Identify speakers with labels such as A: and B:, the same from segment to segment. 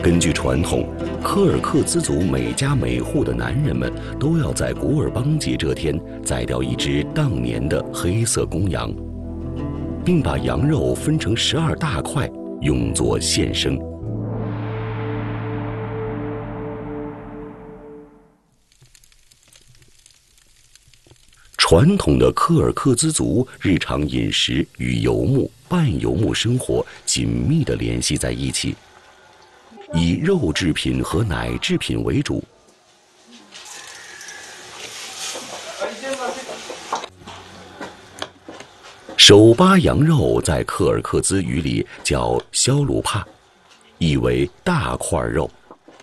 A: 根据传统，柯尔克孜族每家每户的男人们都要在古尔邦节这天宰掉一只当年的黑色公羊，并把羊肉分成12大块，用作献牲。传统的柯尔克孜族日常饮食与游牧、半游牧生活紧密地联系在一起。以肉制品和奶制品为主。手扒羊肉在柯尔克孜语里叫肖鲁帕，意为大块肉。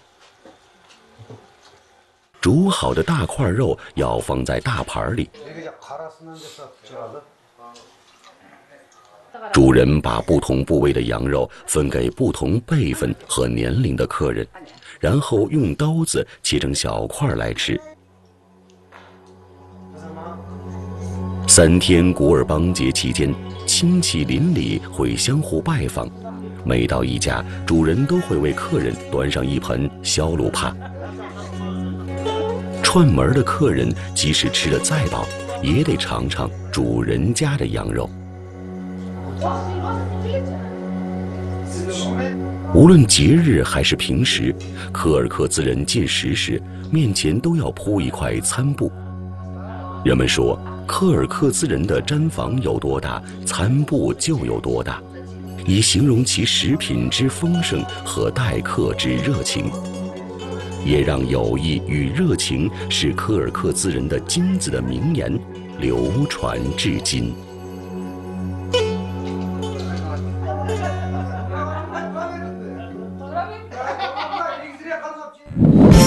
A: 煮好的大块肉要放在大盘里。主人把不同部位的羊肉分给不同辈分和年龄的客人，然后用刀子切成小块来吃。3天古尔邦节期间，亲戚邻里会相互拜访，每到一家，主人都会为客人端上一盆肖鲁帕。串门的客人即使吃得再饱，也得尝尝主人家的羊肉。无论节日还是平时，柯尔克孜人进食时面前都要铺一块餐布。人们说，柯尔克孜人的毡房有多大，餐布就有多大，以形容其食品之丰盛和待客之热情，也让友谊与热情是柯尔克孜人的金子的名言流传至今。